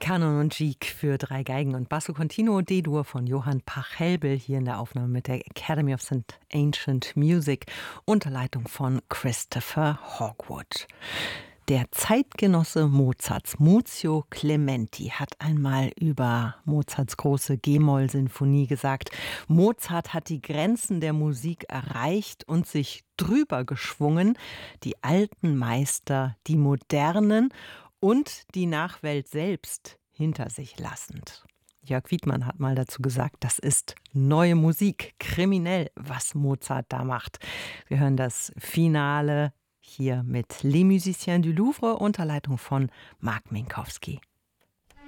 Canon und Gigue für 3 Geigen und Basso Continuo D-Dur von Johann Pachelbel hier in der Aufnahme mit der Academy of St. Ancient Music unter Leitung von Christopher Hogwood. Der Zeitgenosse Mozarts, Muzio Clementi, hat einmal über Mozarts große G-Moll-Sinfonie gesagt: Mozart hat die Grenzen der Musik erreicht und sich drüber geschwungen, die alten Meister, die modernen und die Nachwelt selbst hinter sich lassend. Jörg Wiedmann hat mal dazu gesagt, das ist neue Musik, kriminell, was Mozart da macht. Wir hören das Finale hier mit Les Musiciens du Louvre unter Leitung von Marc Minkowski.